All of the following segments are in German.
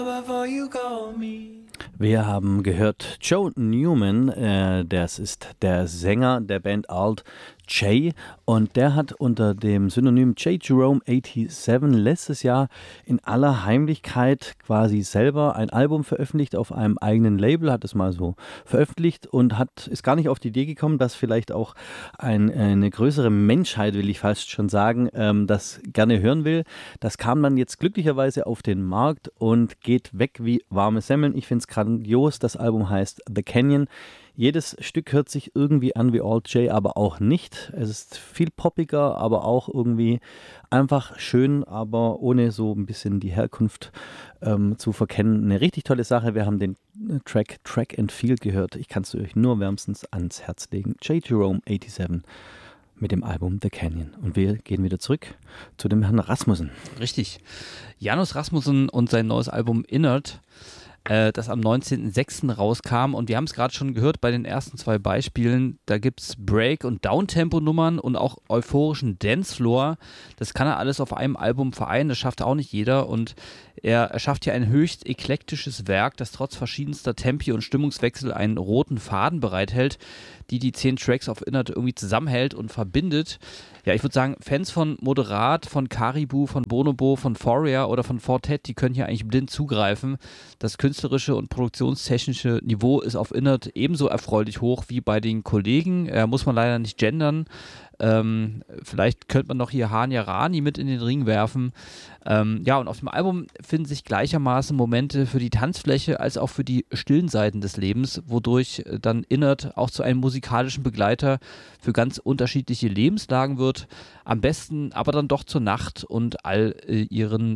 Wir haben gehört Joe Newman, das ist der Sänger der Band Alt J, und der hat unter dem Synonym J. Jerome 87 letztes Jahr in aller Heimlichkeit quasi selber ein Album veröffentlicht auf einem eigenen Label, hat es mal so veröffentlicht und ist gar nicht auf die Idee gekommen, dass vielleicht auch eine größere Menschheit, will ich fast schon sagen, das gerne hören will. Das kam dann jetzt glücklicherweise auf den Markt und geht weg wie warme Semmeln. Ich finde es grandios. Das Album heißt The Canyon. Jedes Stück hört sich irgendwie an wie Alt J, aber auch nicht. Es ist viel poppiger, aber auch irgendwie einfach schön, aber ohne so ein bisschen die Herkunft zu verkennen. Eine richtig tolle Sache. Wir haben den Track and Feel gehört. Ich kann es euch nur wärmstens ans Herz legen. J. Jerome 87 mit dem Album The Canyon. Und wir gehen wieder zurück zu dem Herrn Rasmussen. Richtig. Janus Rasmussen und sein neues Album Innert, das am 19.06. rauskam, und wir haben es gerade schon gehört bei den ersten zwei Beispielen, da gibt es Break- und Downtempo-Nummern und auch euphorischen Dancefloor. Das kann er alles auf einem Album vereinen, das schafft auch nicht jeder, und er schafft hier ein höchst eklektisches Werk, das trotz verschiedenster Tempi und Stimmungswechsel einen roten Faden bereithält, die 10 Tracks auf Innert irgendwie zusammenhält und verbindet. Ja, ich würde sagen, Fans von Moderat, von Caribou, von Bonobo, von Foria oder von Fortet, die können hier eigentlich blind zugreifen. Das künstlerische und produktionstechnische Niveau ist auf Innert ebenso erfreulich hoch wie bei den Kollegen. Muss man leider nicht gendern. Vielleicht könnte man noch hier Hania Rani mit in den Ring werfen. Ja, und auf dem Album finden sich gleichermaßen Momente für die Tanzfläche als auch für die stillen Seiten des Lebens, wodurch dann Innert auch zu einem musikalischen Begleiter für ganz unterschiedliche Lebenslagen wird. Am besten aber dann doch zur Nacht und all ihren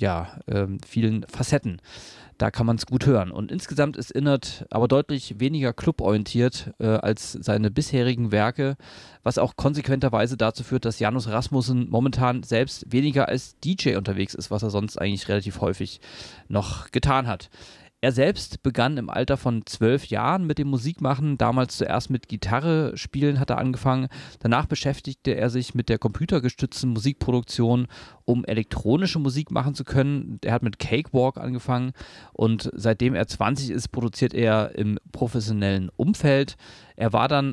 vielen Facetten. Da kann man es gut hören. Und insgesamt ist Innert aber deutlich weniger cluborientiert als seine bisherigen Werke, was auch konsequenterweise dazu führt, dass Janus Rasmussen momentan selbst weniger als DJ unterwegs ist, was er sonst eigentlich relativ häufig noch getan hat. Er selbst begann im Alter von 12 Jahren mit dem Musikmachen, damals zuerst mit Gitarre spielen hat er angefangen, danach beschäftigte er sich mit der computergestützten Musikproduktion, um elektronische Musik machen zu können. Er hat mit Cakewalk angefangen, und seitdem er 20 ist, produziert er im professionellen Umfeld. Es war dann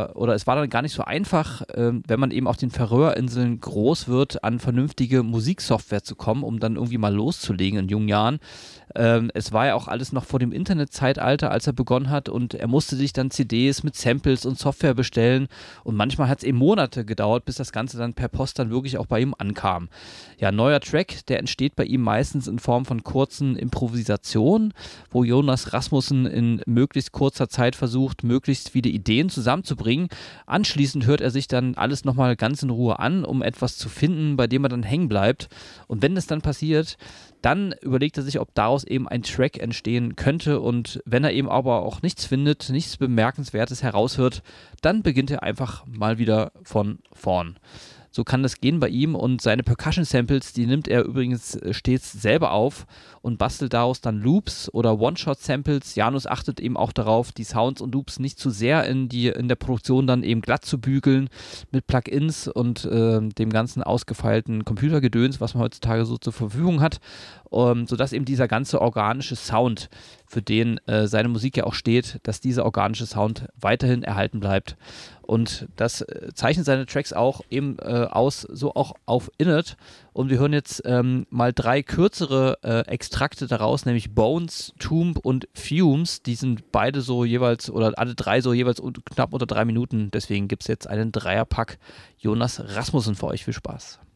gar nicht so einfach, wenn man eben auf den Färöerinseln groß wird, an vernünftige Musiksoftware zu kommen, um dann irgendwie mal loszulegen in jungen Jahren. Es war ja auch alles noch vor dem Internetzeitalter, als er begonnen hat, und er musste sich dann CDs mit Samples und Software bestellen, und manchmal hat es eben Monate gedauert, bis das Ganze dann per Post dann wirklich auch bei ihm ankam. Ja, neuer Track, der entsteht bei ihm meistens in Form von kurzen Improvisationen, wo Jonas Rasmussen in möglichst kurzer Zeit versucht, möglichst viele Ideen zusammenzubringen. Anschließend hört er sich dann alles nochmal ganz in Ruhe an, um etwas zu finden, bei dem er dann hängen bleibt. Und wenn das dann passiert, dann überlegt er sich, ob daraus eben ein Track entstehen könnte, und wenn er eben aber auch nichts findet, nichts Bemerkenswertes heraushört, dann beginnt er einfach mal wieder von vorn. So kann das gehen bei ihm, und seine Percussion-Samples, die nimmt er übrigens stets selber auf und bastelt daraus dann Loops oder One-Shot-Samples. Janus achtet eben auch darauf, die Sounds und Loops nicht zu sehr in der Produktion dann eben glatt zu bügeln mit Plugins und dem ganzen ausgefeilten Computergedöns, was man heutzutage so zur Verfügung hat, sodass eben dieser ganze organische Sound, für den seine Musik ja auch steht, dass dieser organische Sound weiterhin erhalten bleibt. Und das zeichnet seine Tracks auch eben aus, so auch auf Innert. Und wir hören jetzt mal 3 kürzere Extrakte daraus, nämlich Bones, Tomb und Fumes. Die sind beide so jeweils, oder alle 3 so jeweils knapp unter 3 Minuten. Deswegen gibt es jetzt einen Dreierpack Jonas Rasmussen für euch. Viel Spaß.